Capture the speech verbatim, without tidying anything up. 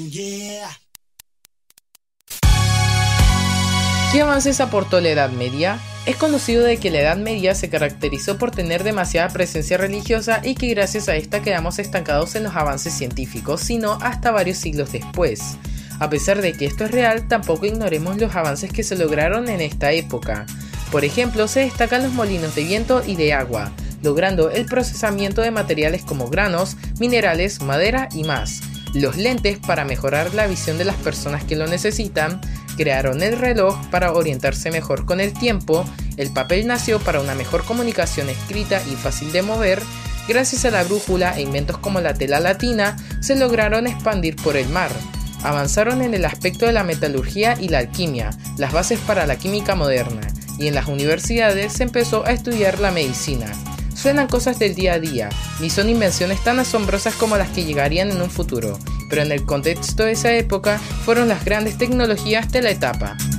¿Qué avances aportó la Edad Media? Es conocido de que la Edad Media se caracterizó por tener demasiada presencia religiosa y que gracias a esta quedamos estancados en los avances científicos, sino hasta varios siglos después. A pesar de que esto es real, tampoco ignoremos los avances que se lograron en esta época. Por ejemplo, se destacan los molinos de viento y de agua, logrando el procesamiento de materiales como granos, minerales, madera y más. Los lentes para mejorar la visión de las personas que lo necesitan, crearon el reloj para orientarse mejor con el tiempo, el papel nació para una mejor comunicación escrita y fácil de mover, gracias a la brújula e inventos como la tela latina, se lograron expandir por el mar. Avanzaron en el aspecto de la metalurgia y la alquimia, las bases para la química moderna, y en las universidades se empezó a estudiar la medicina. Suenan cosas del día a día, ni son invenciones tan asombrosas como las que llegarían en un futuro, pero en el contexto de esa época fueron las grandes tecnologías de la etapa.